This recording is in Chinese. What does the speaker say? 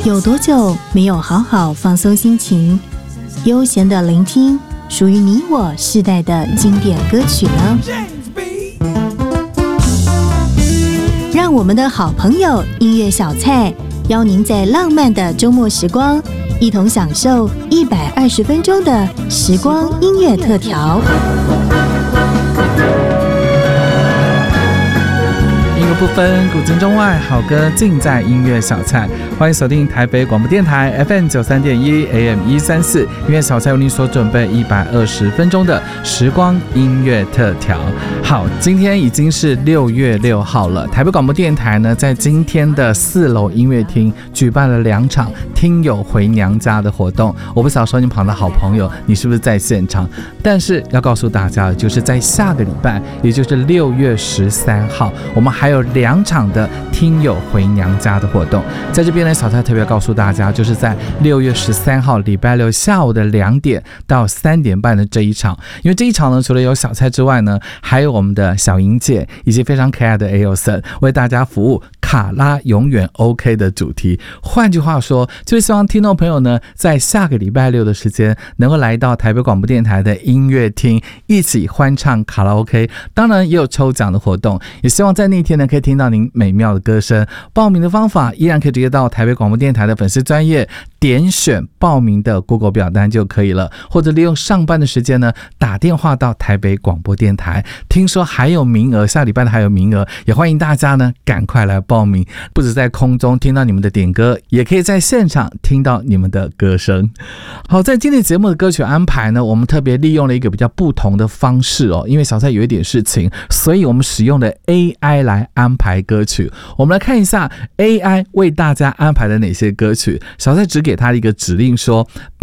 有多久没有好好放松心情，悠闲的聆听属于你我世代的经典歌曲呢？让我们的好朋友音乐小菜邀您在浪漫的周末时光，一同享受120分钟的时光音乐特调。 音乐不分古今中外，好歌尽在音乐小菜。欢迎锁定台北广播电台 FM93.1 AM134，音乐小菜为您所准备120分钟的时光音乐特调。好，今天已经是6月6号了。台北广播电台呢，在今天的4楼音乐厅举办了2场听友回娘家的活动。我不晓得说你旁的好朋友，你是不是在现场？但是要告诉大家的就是在下个礼拜，也就是6月13号，我们还有2场的听友回娘家的活动。在这边呢，小蔡特别告诉大家，就是在6月13号礼拜六下午的2点到3点半的这一场。因为这一场呢，除了有小蔡之外呢，还有我们的小莹姐以及非常可爱的 Ailson 为大家服务。卡拉永远 OK 的主题，换句话说，就是希望听众朋友呢，在下个礼拜六的时间，能够来到台北广播电台的音乐厅，一起欢唱卡拉 OK。当然也有抽奖的活动，也希望在那天呢，可以听到您美妙的歌声。报名的方法依然可以直接到台北广播电台的粉丝专页，点选报名的 Google 表单就可以了，或者利用上班的时间呢，打电话到台北广播电台。听说还有名额，下礼拜的还有名额，也欢迎大家呢，赶快来报名。不止在空中听到你们的点歌，也可以在现场听到你们的歌声。好，在今天节目的歌曲安排呢，我们特别利用了一个比较不同的方式哦，因为小蔡有一点事情，所以我们使用了 AI 来安排歌曲。我们来看一下 AI 为大家安排了哪些歌曲。小蔡只给他一个指令说，